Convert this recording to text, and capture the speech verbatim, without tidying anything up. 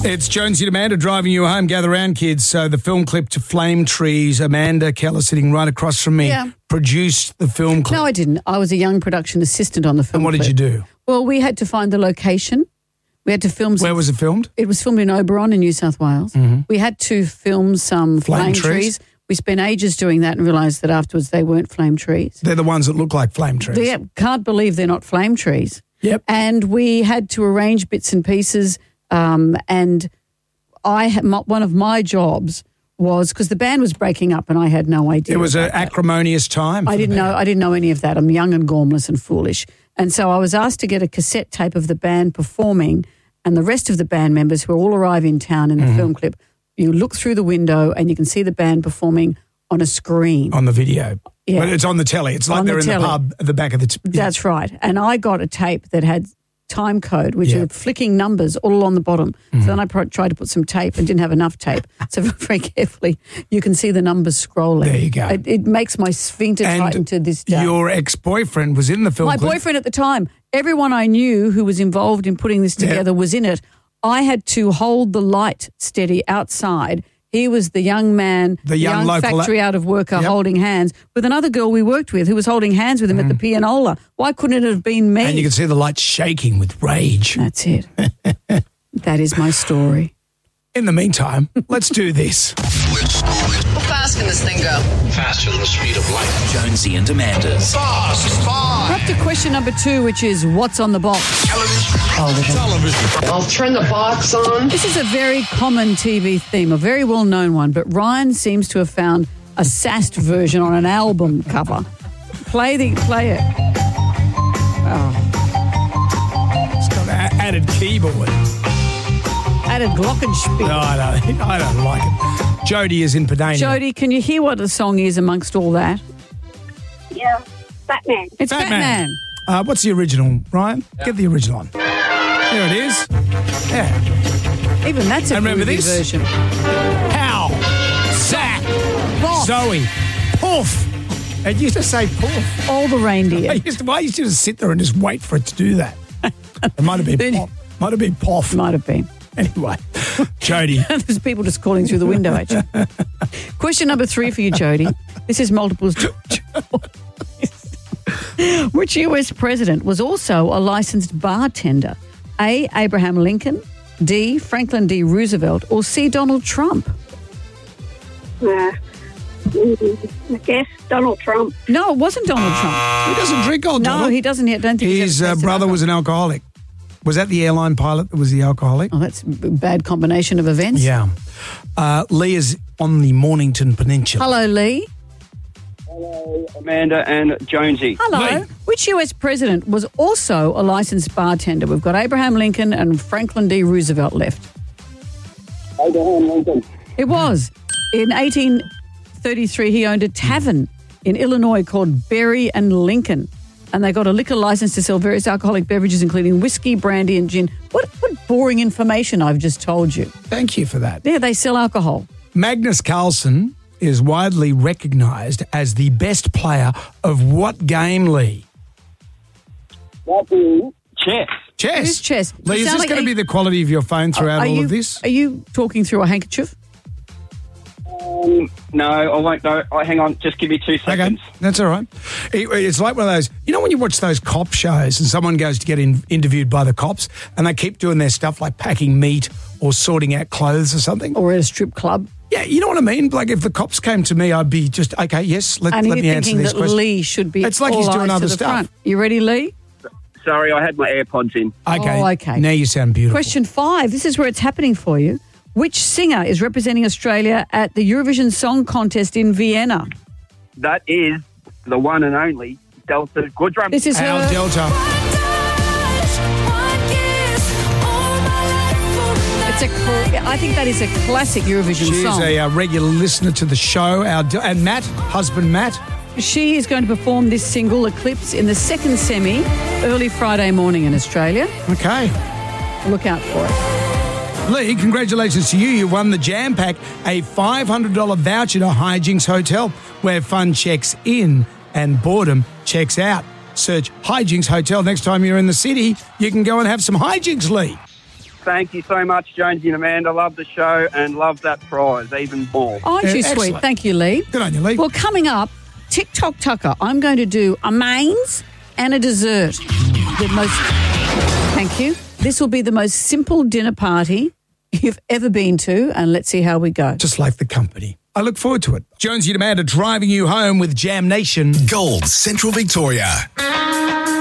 It's Jonesy and Amanda driving you home. Gather round, kids. So the film clip to Flame Trees, Amanda Keller sitting right across from me, Yeah. produced the film clip. No, I didn't. I was a young production assistant on the film And what did clip. you do? Well, we had to find the location. We had to film some... Where was it filmed? It was filmed in Oberon in New South Wales. Mhm. We had to film some Flame flame, trees? trees. We spent ages doing that and realised that afterwards they weren't flame trees. They're the ones that look like flame trees. They can't believe they're not flame trees. Yep. And we had to arrange bits and pieces. Um, and I had, my, one of my jobs was because the band was breaking up and I had no idea. It was an about that. acrimonious time. I for the didn't know. band. I didn't know any of that. I'm young and gormless and foolish. And so I was asked to get a cassette tape of the band performing, and the rest of the band members who all arrive in town in the Mm-hmm. film clip. You look through the window and you can see the band performing on a screen. On the video. Yeah. But it's on the telly. It's like On they're the in telly. the pub at the back of the... T- That's right. And I got a tape that had time code, which Yeah. are flicking numbers all on the bottom. Mm-hmm. So then I pro- tried to put some tape and didn't have enough tape. So very carefully, you can see the numbers scrolling. There you go. It, it makes my sphincter tighten to this day. Your ex-boyfriend was in the film My clip. boyfriend at the time, everyone I knew who was involved in putting this Yeah. together was in it. I had to hold the light steady outside. He was the young man, The young local- factory out of worker Yep. holding hands with another girl we worked with who was holding hands with him at the pianola. Why couldn't it have been me? Mm. And you can see the light shaking with rage. That's it. That is my story. In the meantime, let's do this. How fast can this thing go? Faster than the speed of light. Jonesy and Amanda's. Fast, fast. We're up to question number two, which is what's on the box? Television. Television. I'll turn the box on. This is a very common T V theme, a very well-known one, but Ryan seems to have found a sassed version on an album cover. Play the play it. Oh, It's got an added keyboard. added glockenspiel. No, I don't, I don't like it. Jody is in Padania. Jody, can you hear what the song is amongst all that? Yeah, Batman. It's Batman. Uh, what's the original, Ryan? Get the original on. There it is. Yeah. Even that's a And remember movie this? version. Hal, Zach, Roth. Zoe, Poof. It used to say Poof. All the reindeer. I used to, I used to just sit there and just wait for it to do that. It might have been Then- Poof. Might have been Poof. Might have been. Anyway, Jody. There's people just calling through the window at you. Question number three for you, Jody. This is multiples. Which U S president was also a licensed bartender? A. Abraham Lincoln, D. Franklin D. Roosevelt, or C. Donald Trump? Uh, mm, I guess Donald Trump. No, it wasn't Donald Trump. He doesn't drink old No, Donald. he doesn't. I don't think he's His ever uh, tasted brother alcohol. was an alcoholic. Was that the airline pilot that was the alcoholic? Oh, that's a bad combination of events. Yeah. Uh, Lee is on the Mornington Peninsula. Hello, Lee. Hello, Amanda and Jonesy. Hello. Lee. Which U S president was also a licensed bartender? We've got Abraham Lincoln and Franklin D. Roosevelt left. Abraham Lincoln. It was. In eighteen thirty-three, he owned a tavern in Illinois called Berry and Lincoln. And they got a liquor license to sell various alcoholic beverages, including whiskey, brandy, and gin. What, what boring information I've just told you. Thank you for that. Yeah, they sell alcohol. Magnus Carlsen is widely recognised as the best player of what game, Lee? That is chess. Chess. It is chess. Lee, You is sound this like going to a- be the quality of your phone throughout Are all you, of this? Are you talking through a handkerchief? Um, no, I won't go. Oh, hang on, just give me two Okay, seconds. that's all right. It- It's like one of those, you know when you watch those cop shows and someone goes to get in, interviewed by the cops and they keep doing their stuff like packing meat or sorting out clothes or something? Or at a strip club? Yeah, you know what I mean? Like if the cops came to me, I'd be just, okay, yes, let, And let you're me answer thinking this that question. Lee should be It's like all he's doing eyes other to the stuff. front. You ready, Lee? Sorry, I had my AirPods in. Okay. Oh, okay. Now you sound beautiful. Question five. This is where it's happening for you. Which singer is representing Australia at the Eurovision Song Contest in Vienna? That is the one and only Delta Goodrum. This is Al her. Delta. It's a. cl- I think that is a classic Eurovision She's song. a uh, regular listener to the show. Our Del- and Matt, husband Matt. She is going to perform this single, Eclipse, in the second semi early Friday morning in Australia. Okay. Look out for it. Lee, congratulations to you. You won the Jam Pack, a five hundred dollars voucher to Hijinks Hotel, where fun checks in and boredom checks out. Search Hijinks Hotel next time you're in the city. You can go and have some hijinks, Lee. Thank you so much, Jonesy and Amanda. Love the show and love that prize even more. Oh, Yeah, you sweet. excellent. Thank you, Lee. Good on you, Lee. Well, coming up, TikTok Tucker. I'm going to do a mains and a dessert. The most. Thank you. This will be the most simple dinner party you've ever been to, and let's see how we go. Just like the company. I look forward to it. Jonesy and Amanda driving you home with Jam Nation. Gold Central Victoria.